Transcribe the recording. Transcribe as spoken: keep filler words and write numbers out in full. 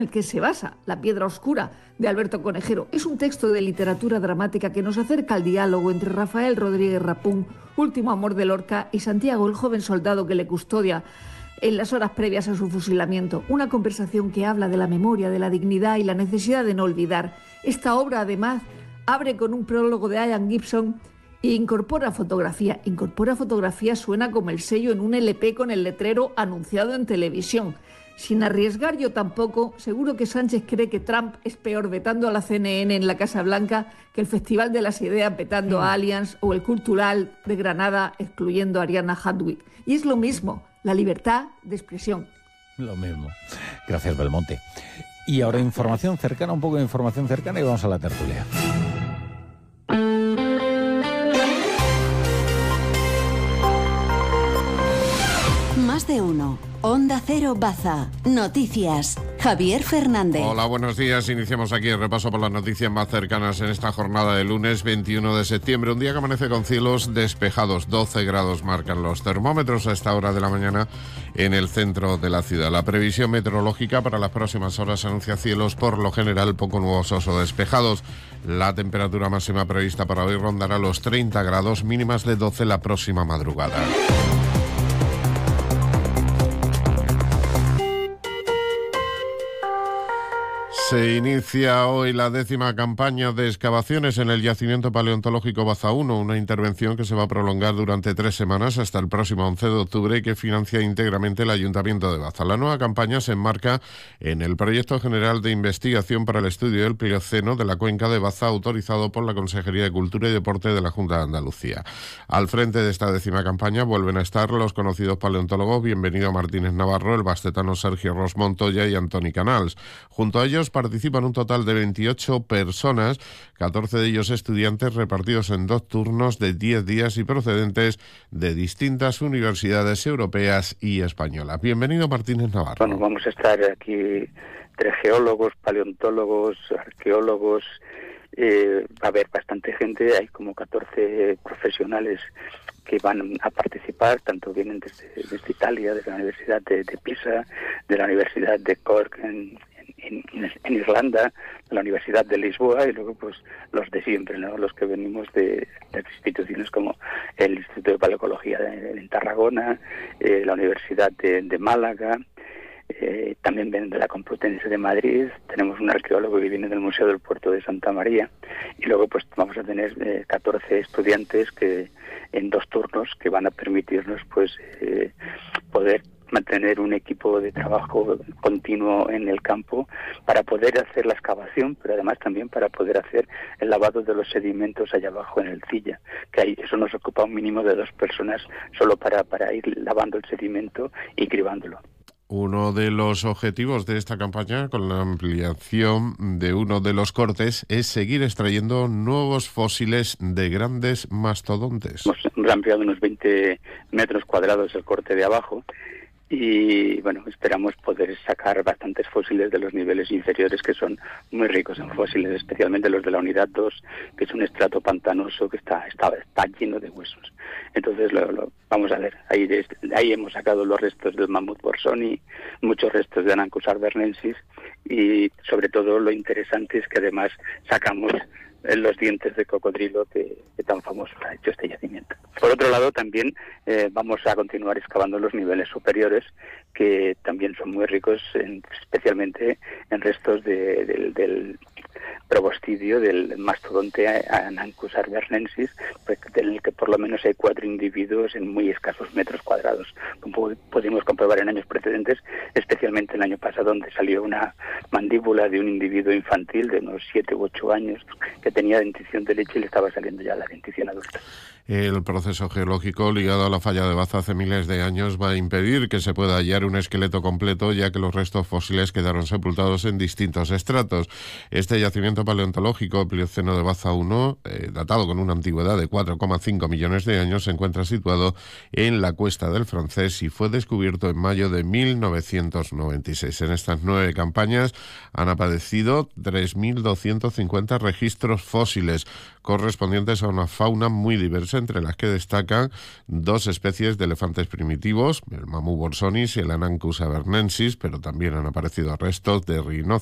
el que se basa La piedra oscura de Alberto Conejero. Es un texto de literatura dramática que nos acerca al diálogo entre Rafael Rodríguez Rapún, último amor de Lorca, y Santiago, el joven soldado que le custodia en las horas previas a su fusilamiento. Una conversación que habla de la memoria, de la dignidad y la necesidad de no olvidar. Esta obra, además, abre con un prólogo de Ian Gibson e incorpora fotografía. Incorpora fotografía suena como el sello en un L P con el letrero anunciado en televisión. Sin arriesgar yo tampoco, seguro que Sánchez cree que Trump es peor vetando a la C N N en la Casa Blanca que el Festival de las Ideas vetando a Allianz o el Cultural de Granada excluyendo a Ariana Huntwick. Y es lo mismo, la libertad de expresión. Lo mismo. Gracias, Belmonte. Y ahora información cercana, un poco de información cercana y vamos a la tertulia. Más de uno. Onda Cero Baza. Noticias. Javier Fernández. Hola, buenos días. Iniciamos aquí el repaso por las noticias más cercanas en esta jornada de lunes veintiuno de septiembre. Un día que amanece con cielos despejados. doce grados marcan los termómetros a esta hora de la mañana en el centro de la ciudad. La previsión meteorológica para las próximas horas anuncia cielos por lo general poco nubosos o despejados. La temperatura máxima prevista para hoy rondará los treinta grados, mínimas de doce la próxima madrugada. Se inicia hoy la décima campaña de excavaciones en el yacimiento paleontológico Baza uno, una intervención que se va a prolongar durante tres semanas hasta el próximo once de octubre y que financia íntegramente el Ayuntamiento de Baza. La nueva campaña se enmarca en el Proyecto General de Investigación para el Estudio del Plioceno de la Cuenca de Baza, autorizado por la Consejería de Cultura y Deporte de la Junta de Andalucía. Al frente de esta décima campaña vuelven a estar los conocidos paleontólogos Bienvenido Martínez Navarro, el bastetano Sergio Ros Montoya y Antoni Canals. Junto a ellos participan un total de veintiocho personas, catorce de ellos estudiantes repartidos en dos turnos de diez días y procedentes de distintas universidades europeas y españolas. Bienvenido Martínez Navarro. Bueno, vamos a estar aquí tres geólogos, paleontólogos, arqueólogos, eh, va a haber bastante gente, hay como catorce profesionales que van a participar, tanto vienen desde, desde Italia, de la Universidad de, de Pisa, de la Universidad de Cork en En, en Irlanda, de la Universidad de Lisboa, y luego pues los de siempre, ¿no? Los que venimos de, de instituciones como el Instituto de Paleoecología de, en Tarragona, eh, la Universidad de, de Málaga, eh, también vienen de la Complutense de Madrid, tenemos un arqueólogo que viene del Museo del Puerto de Santa María, y luego pues vamos a tener eh, catorce estudiantes que en dos turnos que van a permitirnos pues eh, poder mantener un equipo de trabajo continuo en el campo para poder hacer la excavación, pero además también para poder hacer el lavado de los sedimentos allá abajo en el Cilla, que ahí eso nos ocupa un mínimo de dos personas solo para, para ir lavando el sedimento y cribándolo. Uno de los objetivos de esta campaña, con la ampliación de uno de los cortes, es seguir extrayendo nuevos fósiles de grandes mastodontes. Hemos ampliado unos veinte metros cuadrados el corte de abajo, y bueno, esperamos poder sacar bastantes fósiles de los niveles inferiores que son muy ricos en fósiles, especialmente los de la unidad dos, que es un estrato pantanoso que está está, está lleno de huesos. Entonces lo, lo vamos a ver, ahí, ahí hemos sacado los restos del mamut borsoni, muchos restos de Anancus arvernensis, y sobre todo lo interesante es que además sacamos en los dientes de cocodrilo que, que tan famoso ha hecho este yacimiento. Por otro lado, también eh, vamos a continuar excavando los niveles superiores, que también son muy ricos, en, especialmente en restos de, de, del probostidio del mastodonte Anancus arvernensis, en el que por lo menos hay cuatro individuos en muy escasos metros cuadrados, como pudimos comprobar en años precedentes, especialmente el año pasado, donde salió una mandíbula de un individuo infantil de unos siete u ocho años que tenía dentición de leche y le estaba saliendo ya la dentición adulta. El proceso geológico ligado a la falla de Baza hace miles de años va a impedir que se pueda hallar un esqueleto completo, ya que los restos fósiles quedaron sepultados en distintos estratos. Este yacimiento paleontológico, Plioceno de Baza uno, eh, datado con una antigüedad de cuatro coma cinco millones de años, se encuentra situado en la Cuesta del Francés y fue descubierto en mayo de mil novecientos noventa y seis. En estas nueve campañas han aparecido tres mil doscientos cincuenta registros fósiles correspondientes a una fauna muy diversa dispersa, entre las que destacan dos especies de elefantes primitivos, el Mamú borsonis y el Anancus abernensis, pero también han aparecido restos de rinocerontes